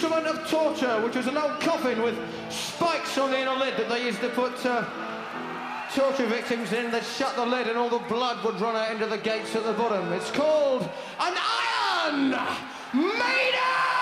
instrument of torture, which was an old coffin with spikes on the inner lid that they used to put torture victims in. They'd shut the lid and all the blood would run out into the gates at the bottom. It's called an Iron Maiden!